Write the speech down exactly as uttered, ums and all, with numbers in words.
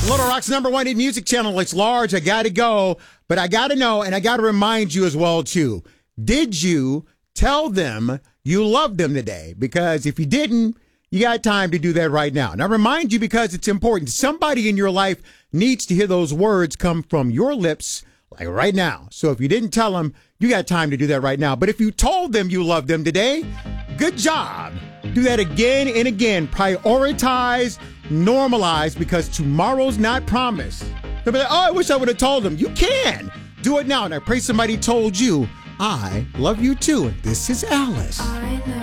Little Rock's number one hit music channel. It's large. I got to go. But I got to know, and I got to remind you as well, too. Did you tell them you loved them today? Because if you didn't, you got time to do that right now. Now, remind you because it's important. Somebody in your life needs to hear those words come from your lips, like right now. So if you didn't tell them, you got time to do that right now. But if you told them you loved them today, good job. Do that again and again. Prioritize, normalize, because tomorrow's not promised. They'll be like, oh, I wish I would have told them. You can. Do it now. And I pray somebody told you, I love you too. This is Alice. I know.